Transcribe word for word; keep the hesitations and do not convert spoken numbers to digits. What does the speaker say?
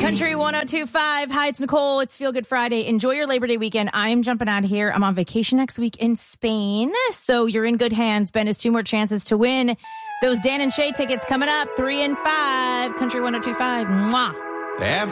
Country one oh two point five. Hi, it's Nicole. It's Feel Good Friday. Enjoy your Labor Day weekend. I'm jumping out of here. I'm on vacation next week in Spain. So you're in good hands. Ben has two more chances to win those Dan and Shay tickets coming up. Three and five. Country one oh two point five. Mwah. After